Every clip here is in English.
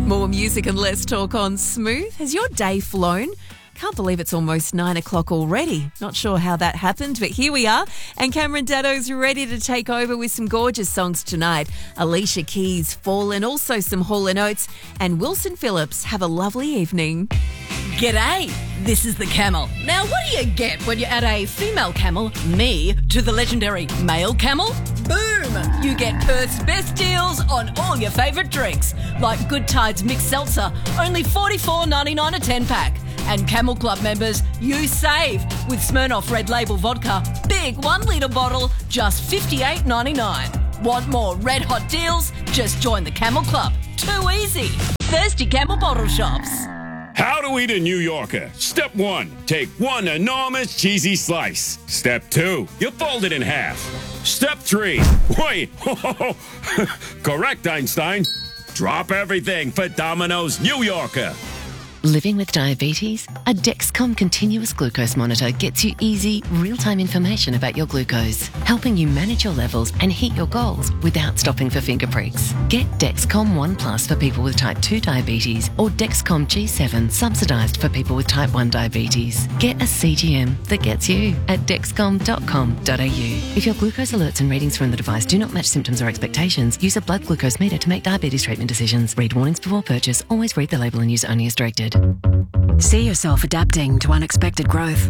More music and less talk on Smooth. Has your day flown? Can't believe it's almost 9 o'clock already. Not sure how that happened, but here we are. And Cameron Daddo's ready to take over with some gorgeous songs tonight. Alicia Keys, Fallen, also some Hall & Oates. And Wilson Phillips, have a lovely evening. G'day, this is the Camel. Now, what do you get when you add a female camel, me, to the legendary male camel? Boom! You get Perth's best deals on all your favourite drinks, like Good Tides Mixed Seltzer, only $44.99 a 10-pack. And Camel Club members, you save with Smirnoff Red Label Vodka, big 1 litre bottle, just $58.99. Want more red hot deals? Just join the Camel Club. Too easy. Thirsty Camel Bottle Shops. How to eat a New Yorker. Step 1, take 1 enormous cheesy slice. Step 2, you fold it in half. Step 3, wait, correct, Einstein. Drop everything for Domino's New Yorker. Living with diabetes? A Dexcom continuous glucose monitor gets you easy, real-time information about your glucose, helping you manage your levels and hit your goals without stopping for finger pricks. Get Dexcom ONE Plus for people with type 2 diabetes or Dexcom G7 subsidised for people with type 1 diabetes. Get a CGM that gets you at dexcom.com.au. If your glucose alerts and readings from the device do not match symptoms or expectations, use a blood glucose meter to make diabetes treatment decisions. Read warnings before purchase. Always read the label and use only as directed. See yourself adapting to unexpected growth.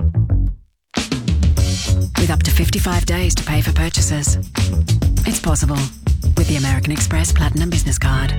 With up to 55 days to pay for purchases. It's possible with the American Express Platinum Business Card.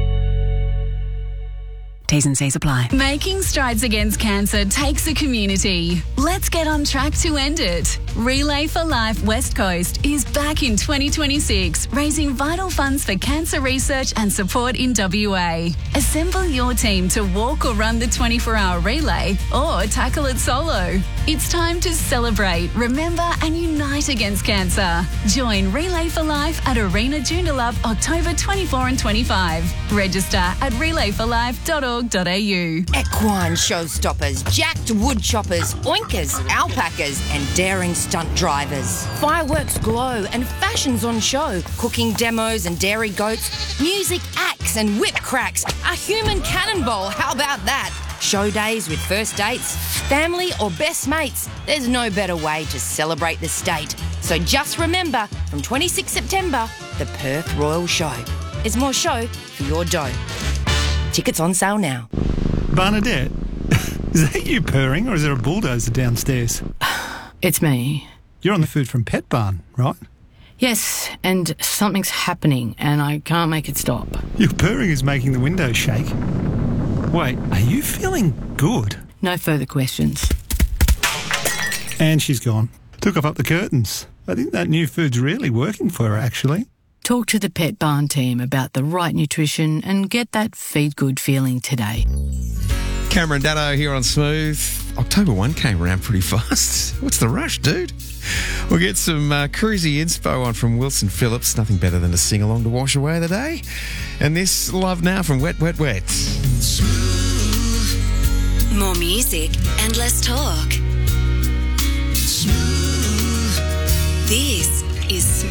T's and C's apply. Making strides against cancer takes a community. Let's get on track to end it. Relay for Life West Coast is back in 2026, raising vital funds for cancer research and support in WA. Assemble your team to walk or run the 24-hour relay or tackle it solo. It's time to celebrate, remember and unite against cancer. Join Relay for Life at Arena Joondalup October 24 and 25. Register at relayforlife.org.au. Equine showstoppers, jacked wood choppers, oinkers, alpacas and daring stunt drivers. Fireworks glow and fashions on show. Cooking demos and dairy goats. Music acts and whip cracks. A human cannonball, how about that? Show days with first dates, family or best mates. There's no better way to celebrate the state. So just remember, from 26 September, the Perth Royal Show. There's more show for your dough. Tickets on sale now. Bernadette, is that you purring or is there a bulldozer downstairs? It's me. You're on the Food from Pet Barn, right? Yes, and something's happening and I can't make it stop. Your purring is making the windows shake. Wait, are you feeling good? No further questions. And she's gone. Took up the curtains. I think that new food's really working for her, actually. Talk to the Pet Barn team about the right nutrition and get that feed good feeling today. Cameron Daddo here on Smooth. October 1 came around pretty fast. What's the rush, dude? We'll get some cruisy inspo on from Wilson Phillips. Nothing better than a sing-along to wash away the day. And this Love Now from Wet, Wet, Wet. Smooth. More music and less talk. Smooth. This is Smooth.